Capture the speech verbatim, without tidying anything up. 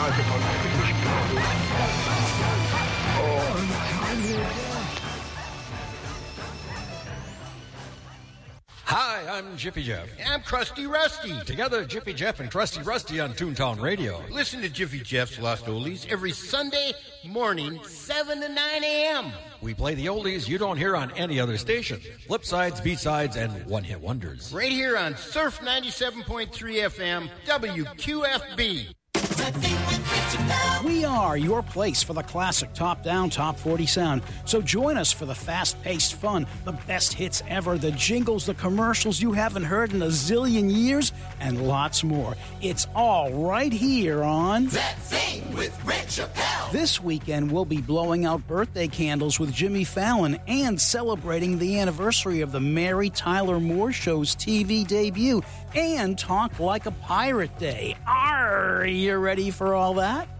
Hi, I'm Jiffy Jeff. And I'm Krusty Rusty. Together, Jiffy Jeff and Krusty Rusty on Toontown Radio. Listen to Jiffy Jeff's Lost Oldies every Sunday morning, seven to nine a.m. We play the oldies you don't hear on any other station. Flip sides, B-sides, and one-hit wonders. Right here on Surf ninety-seven point three F M, W Q F B. We are your place for the classic top-down, top forty sound. So join us for the fast-paced fun, the best hits ever, the jingles, the commercials you haven't heard in a zillion years, and lots more. It's all right here on That Thing with Red Chappelle. This weekend, we'll be blowing out birthday candles with Jimmy Fallon and celebrating the anniversary of the Mary Tyler Moore Show's T V debut and Talk Like a Pirate Day. Are you ready for all that?